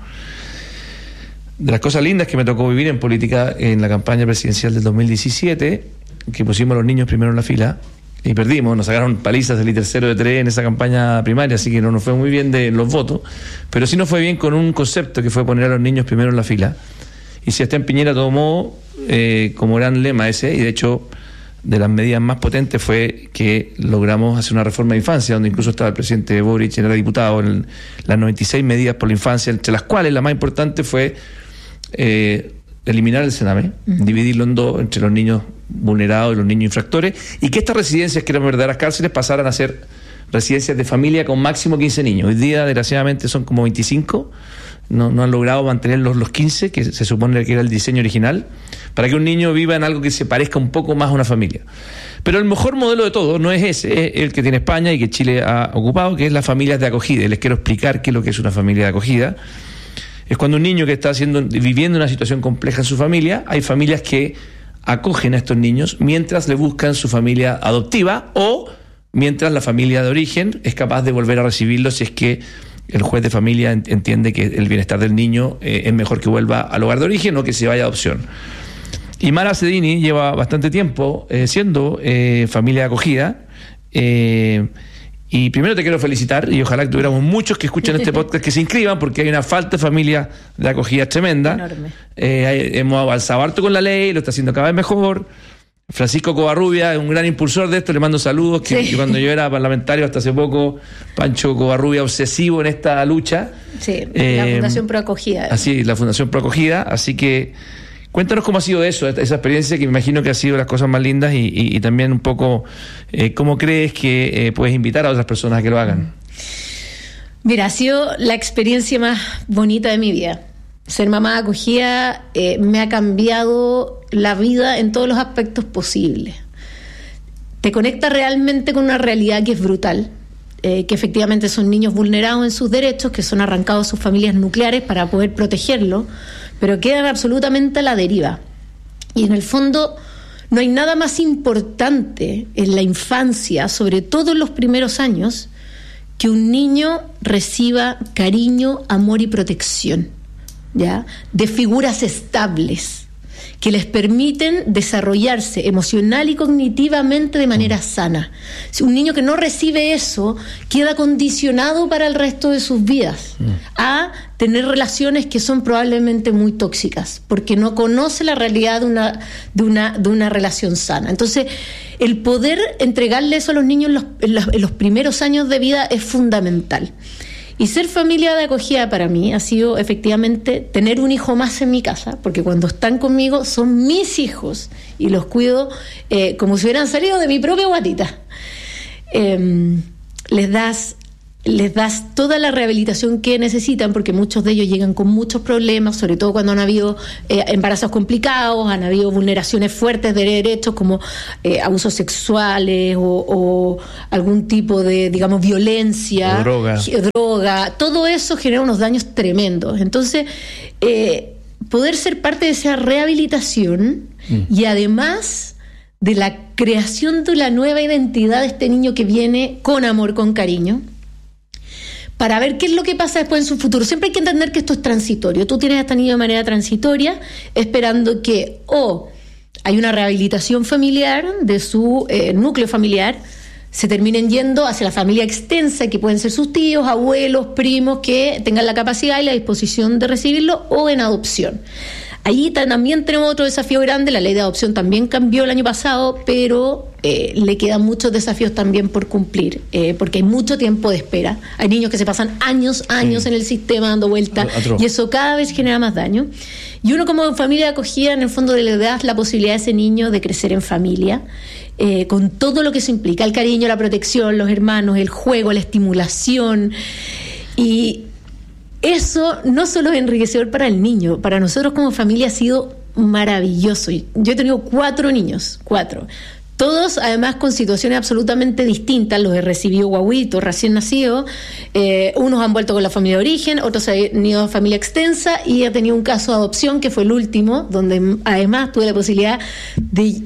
De las cosas lindas que me tocó vivir en política en la campaña presidencial del 2017, que pusimos a los niños primero en la fila y perdimos, nos sacaron palizas, salí tercero de 3 en esa campaña primaria, así que no nos fue muy bien de los votos, pero sí nos fue bien con un concepto que fue poner a los niños primero en la fila. Y Sebastián Piñera tomó como gran lema ese, y de hecho de las medidas más potentes fue que logramos hacer una reforma de infancia, donde incluso estaba el presidente Boric, era diputado, en las 96 medidas por la infancia, entre las cuales la más importante fue eliminar el Sename, dividirlo en dos, entre los niños vulnerados y los niños infractores, y que estas residencias, que eran verdaderas cárceles, pasaran a ser residencias de familia con máximo 15 niños. Hoy día, desgraciadamente, son como 25, no han logrado mantener los 15, que se supone que era el diseño original, para que un niño viva en algo que se parezca un poco más a una familia. Pero el mejor modelo de todo no es ese, es el que tiene España y que Chile ha ocupado, que es las familias de acogida. Y les quiero explicar qué es lo que es una familia de acogida. Es cuando un niño que está viviendo una situación compleja en su familia, hay familias que acogen a estos niños mientras le buscan su familia adoptiva o mientras la familia de origen es capaz de volver a recibirlo si es que el juez de familia entiende que el bienestar del niño es mejor que vuelva al hogar de origen o que se vaya a adopción. Y Mara Cedini lleva bastante tiempo siendo familia de acogida. Y primero te quiero felicitar, y ojalá que tuviéramos muchos que escuchen este podcast que se inscriban, porque hay una falta de familias de acogida tremenda. Enorme. Hemos avanzado harto con la ley, lo está haciendo cada vez mejor. Francisco Covarrubia es un gran impulsor de esto, le mando saludos, que cuando yo era parlamentario hasta hace poco, Pancho Covarrubia obsesivo en esta lucha. Sí, la Fundación Pro Acogida. Así, la Fundación Pro Acogida, así que cuéntanos cómo ha sido eso, esa experiencia, que me imagino que ha sido las cosas más lindas, y también un poco cómo crees que puedes invitar a otras personas a que lo hagan. Mira, ha sido la experiencia más bonita de mi vida. Ser mamá de acogida me ha cambiado la vida en todos los aspectos posibles. Te conecta realmente con una realidad que es brutal, que efectivamente son niños vulnerados en sus derechos, que son arrancados de sus familias nucleares para poder protegerlos, pero quedan absolutamente a la deriva. Y en el fondo no hay nada más importante en la infancia, sobre todo en los primeros años, que un niño reciba cariño, amor y protección, ¿ya? De figuras estables, que les permiten desarrollarse emocional y cognitivamente de manera sana. Si un niño que no recibe eso queda condicionado para el resto de sus vidas a tener relaciones que son probablemente muy tóxicas, porque no conoce la realidad de una relación sana. Entonces, el poder entregarle eso a los niños en los primeros años de vida es fundamental. Y ser familia de acogida para mí ha sido efectivamente tener un hijo más en mi casa, porque cuando están conmigo son mis hijos y los cuido como si hubieran salido de mi propia guatita. Les das toda la rehabilitación que necesitan, porque muchos de ellos llegan con muchos problemas, sobre todo cuando han habido embarazos complicados, han habido vulneraciones fuertes de derechos como abusos sexuales o algún tipo de, digamos, violencia, droga. Todo eso genera unos daños tremendos. Entonces, poder ser parte de esa rehabilitación y además de la creación de la nueva identidad de este niño que viene con amor, con cariño, para ver qué es lo que pasa después en su futuro. Siempre hay que entender que esto es transitorio. Tú tienes a este niño de manera transitoria, esperando que hay una rehabilitación familiar de su núcleo familiar, se terminen yendo hacia la familia extensa, que pueden ser sus tíos, abuelos, primos, que tengan la capacidad y la disposición de recibirlo, o en adopción. Ahí también tenemos otro desafío grande. La ley de adopción también cambió el año pasado, pero le quedan muchos desafíos también por cumplir, porque hay mucho tiempo de espera. Hay niños que se pasan años en el sistema dando vueltas, y eso cada vez genera más daño. Y uno como familia de acogida, en el fondo, le das la posibilidad a ese niño de crecer en familia, con todo lo que eso implica: el cariño, la protección, los hermanos, el juego, la estimulación. Y eso no solo es enriquecedor para el niño, para nosotros como familia ha sido maravilloso. Yo he tenido 4 niños, todos además con situaciones absolutamente distintas. Los he recibido guaguitos, recién nacidos, unos han vuelto con la familia de origen, otros han ido a familia extensa, y he tenido un caso de adopción que fue el último, donde además tuve la posibilidad de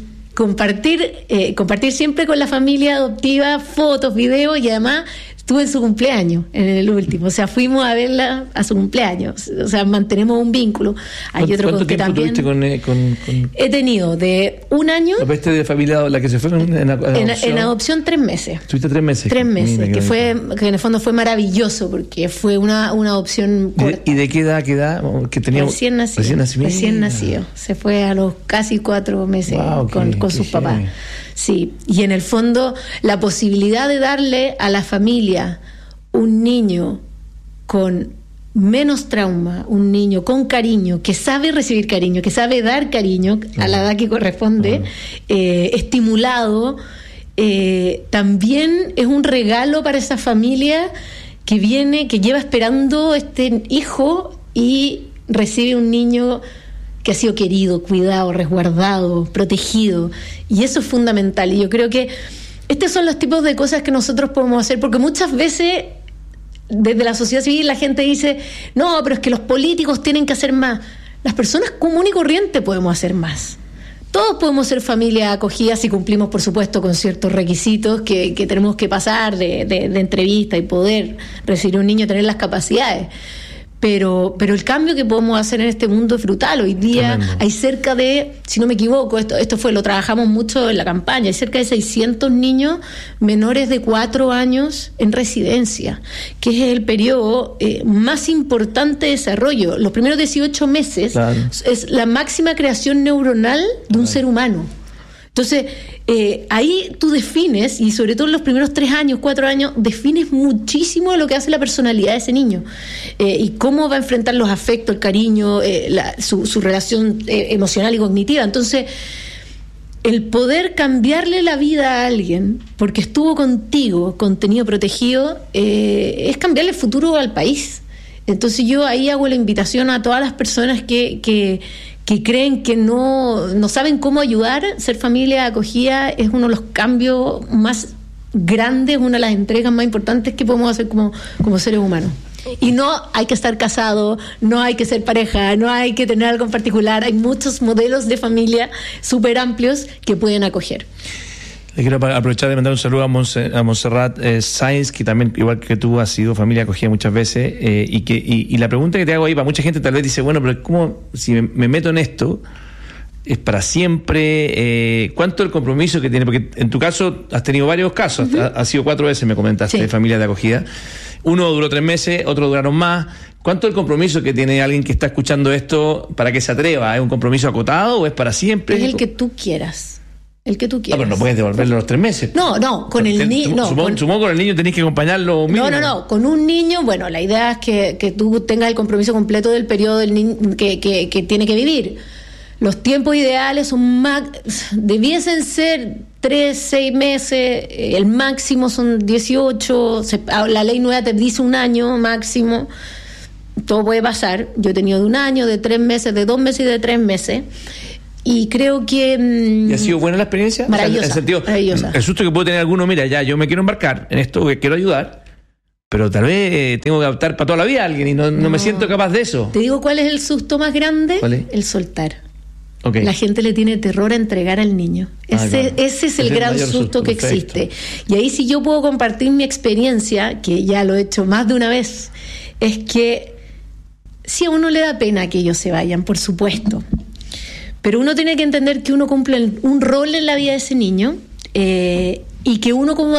compartir siempre con la familia adoptiva fotos, videos, y además estuve en su cumpleaños, en el último. O sea, fuimos a verla a su cumpleaños. O sea, mantenemos un vínculo. Hay otro ¿Cuánto tiempo también tuviste con...? He tenido de 1 año... ¿La de familia, la que se fue en adopción? En adopción 3 meses. ¿Estuviste 3 meses? 3 meses, Mira, que en el fondo fue maravilloso, porque fue una adopción corta. ¿Y de qué edad? Que tenía recién nacido. Se fue a los casi 4 meses con sus papás. Sí, y en el fondo la posibilidad de darle a la familia un niño con menos trauma, un niño con cariño, que sabe recibir cariño, que sabe dar cariño a la edad que corresponde, estimulado, también es un regalo para esa familia que lleva esperando este hijo, y recibe un niño que ha sido querido, cuidado, resguardado, protegido, y eso es fundamental. Y yo creo que estos son los tipos de cosas que nosotros podemos hacer, porque muchas veces desde la sociedad civil la gente dice: no, pero es que los políticos tienen que hacer más. Las personas comunes y corrientes podemos hacer más. Todos podemos ser familia acogida si cumplimos, por supuesto, con ciertos requisitos que tenemos que pasar de entrevista y poder recibir un niño, tener las capacidades. Pero el cambio que podemos hacer en este mundo es brutal. Hoy día hay cerca de, si no me equivoco, esto lo trabajamos mucho en la campaña, hay cerca de 600 niños menores de 4 años en residencia, que es el periodo más importante de desarrollo. Los primeros 18 meses es la máxima creación neuronal de un ser humano. Entonces, ahí tú defines, y sobre todo en los primeros 3 años, 4 años, defines muchísimo de lo que hace la personalidad de ese niño, y cómo va a enfrentar los afectos, el cariño, su relación emocional y cognitiva. Entonces, el poder cambiarle la vida a alguien porque estuvo contigo, contenido protegido, es cambiarle el futuro al país. Entonces yo ahí hago la invitación a todas las personas que creen que no saben cómo ayudar. Ser familia acogida es uno de los cambios más grandes, una de las entregas más importantes que podemos hacer como seres humanos. Y no hay que estar casado, no hay que ser pareja, no hay que tener algo en particular. Hay muchos modelos de familia súper amplios que pueden acoger. Le quiero aprovechar de mandar un saludo a Montserrat Sáenz, que también, igual que tú, ha sido familia acogida muchas veces, y la pregunta que te hago ahí, para mucha gente tal vez dice: bueno, pero ¿cómo, si me meto en esto, ¿Es para siempre? ¿Cuánto el compromiso que tiene? Porque en tu caso has tenido varios casos, has sido 4 veces, me comentaste, de familias de acogida. Uno duró 3 meses, otros duraron más. ¿Cuánto el compromiso que tiene alguien que está escuchando esto para que se atreva? ¿Es un compromiso acotado o es para siempre? Es el que tú quieras. El que tú quieras. Pero no puedes devolverlo los 3 meses. No, con el niño. Supongo con el niño tenés que acompañarlo mínimo. No. Con un niño, bueno, la idea es que tú tengas el compromiso completo del periodo del niño que tiene que vivir. Los tiempos ideales debiesen ser 3, 6 meses, el máximo son 18, la ley nueva te dice 1 año máximo. Todo puede pasar. Yo he tenido de 1 año, de 3 meses, de 2 meses y de 3 meses. Y creo que... ¿Y ha sido buena la experiencia? Maravillosa, o sea, en el sentido, maravillosa. El susto que puede tener alguno, mira, ya yo me quiero embarcar en esto, que quiero ayudar, pero tal vez tengo que adoptar para toda la vida a alguien y no me siento capaz de eso. ¿Te digo cuál es el susto más grande? ¿Cuál es? El soltar. Okay. La gente le tiene terror a entregar al niño. Ese es el gran susto que existe. Y ahí sí yo puedo compartir mi experiencia, que ya lo he hecho más de una vez, es que sí, a uno le da pena que ellos se vayan, por supuesto. Pero uno tiene que entender que uno cumple un rol en la vida de ese niño y que uno como